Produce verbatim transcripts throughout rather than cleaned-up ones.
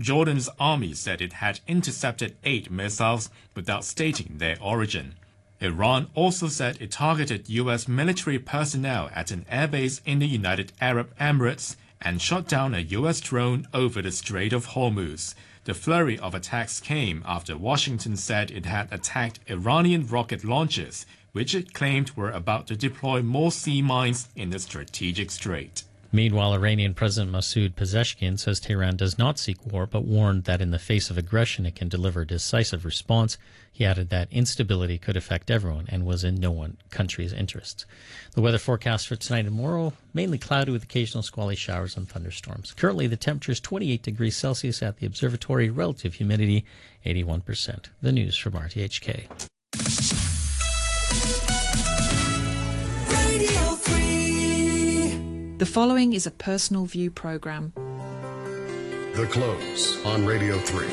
Jordan's army said it had intercepted eight missiles without stating their origin. Iran also said it targeted U S military personnel at an airbase in the United Arab Emirates and shot down a U S drone over the Strait of Hormuz. The flurry of attacks came after Washington said it had attacked Iranian rocket launchers, which it claimed were about to deploy more sea mines in the strategic strait. Meanwhile, Iranian President Masoud Pezeshkian says Tehran does not seek war, but warned that in the face of aggression it can deliver a decisive response. He added that instability could affect everyone and was in no one country's interests. The weather forecast for tonight and tomorrow, mainly cloudy with occasional squally showers and thunderstorms. Currently, the temperature is twenty-eight degrees Celsius at the observatory, relative humidity eighty-one percent. The news from R T H K. The following is a personal view program. The Close on Radio three.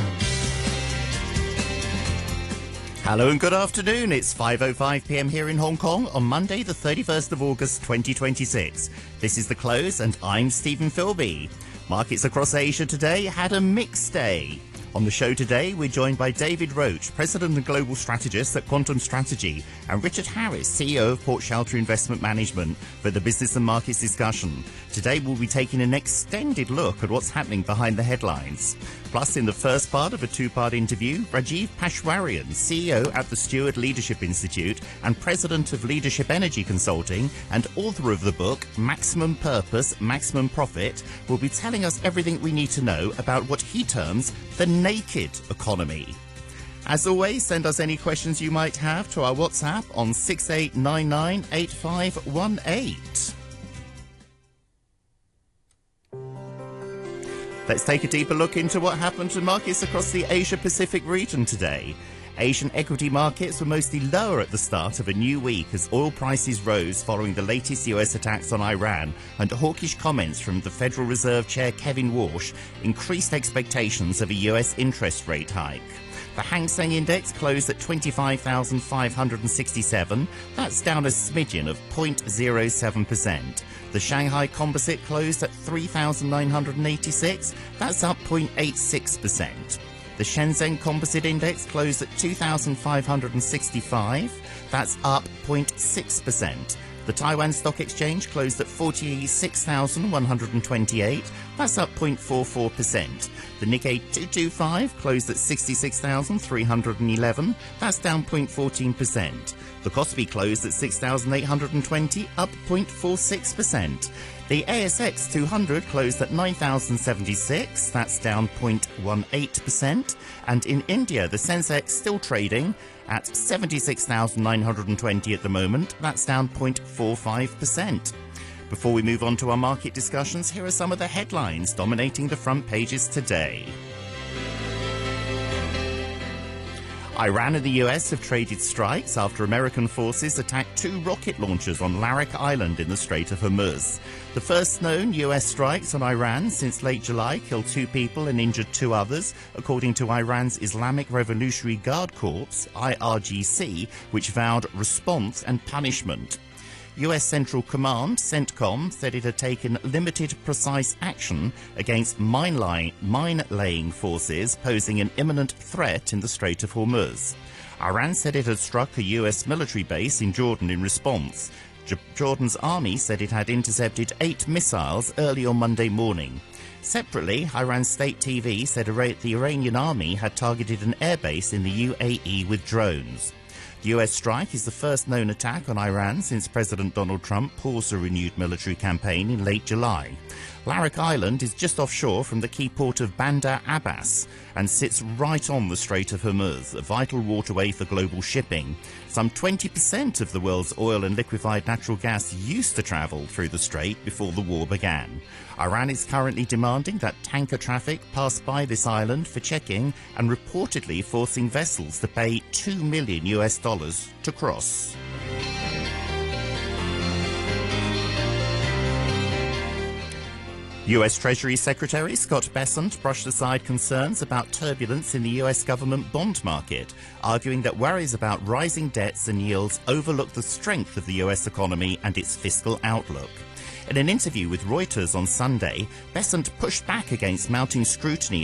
Hello and good afternoon. It's five oh five p m here in Hong Kong on Monday, the thirty-first of August, twenty twenty-six. This is The Close and I'm Stephen Philby. Markets across Asia today had a mixed day. On the show today, we're joined by David Roach, President and Global Strategist at Quantum Strategy, and Richard Harris, C E O of Port Shelter Investment Management, for the business and markets discussion. Today, we'll be taking an extended look at what's happening behind the headlines. Plus, in the first part of a two-part interview, Rajiv Pashwarian, C E O at the Steward Leadership Institute and President of Leadership Energy Consulting and author of the book Maximum Purpose, Maximum Profit, will be telling us everything we need to know about what he terms the naked economy. As always, send us any questions you might have to our WhatsApp on six eight nine nine eight five one eight. Let's take a deeper look into what happened to markets across the Asia-Pacific region today. Asian equity markets were mostly lower at the start of a new week as oil prices rose following the latest U S attacks on Iran, and hawkish comments from the Federal Reserve Chair Kevin Warsh increased expectations of a U S interest rate hike. The Hang Seng Index closed at twenty-five thousand five hundred sixty-seven. That's down a smidgen of zero point zero seven percent. The Shanghai Composite closed at three thousand nine hundred eighty-six. That's up zero point eight six percent. The Shenzhen Composite Index closed at two thousand five hundred sixty-five. That's up zero point six percent. The Taiwan Stock Exchange closed at forty-six thousand one hundred twenty-eight. That's up zero point four four percent. The Nikkei two twenty-five closed at sixty-six thousand three hundred eleven. That's down zero point one four percent. The Kospi closed at six thousand eight hundred twenty, up zero point four six percent. The A S X two hundred closed at nine thousand seventy-six, that's down zero point one eight percent. And in India, the Sensex still trading at seventy-six thousand nine hundred twenty at the moment, that's down zero point four five percent. Before we move on to our market discussions, here are some of the headlines dominating the front pages today. Iran and the U S have traded strikes after American forces attacked two rocket launchers on Larak Island in the Strait of Hormuz. The first known U S strikes on Iran since late July killed two people and injured two others, according to Iran's Islamic Revolutionary Guard Corps, I R G C, which vowed response and punishment. U S Central Command, CENTCOM, said it had taken limited precise action against mine-laying mine forces posing an imminent threat in the Strait of Hormuz. Iran said it had struck a U S military base in Jordan in response. J- Jordan's army said it had intercepted eight missiles early on Monday morning. Separately, Iran's state T V said the Iranian army had targeted an airbase in the U A E with drones. The U S strike is the first known attack on Iran since President Donald Trump paused a renewed military campaign in late July. Larak Island is just offshore from the key port of Bandar Abbas and sits right on the Strait of Hormuz, a vital waterway for global shipping. Some twenty percent of the world's oil and liquefied natural gas used to travel through the strait before the war began. Iran is currently demanding that tanker traffic pass by this island for checking and reportedly forcing vessels to pay two million U S dollars to cross. U S Treasury Secretary Scott Bessent brushed aside concerns about turbulence in the U S government bond market, arguing that worries about rising debts and yields overlook the strength of the U S economy and its fiscal outlook. In an interview with Reuters on Sunday, Bessent pushed back against mounting scrutiny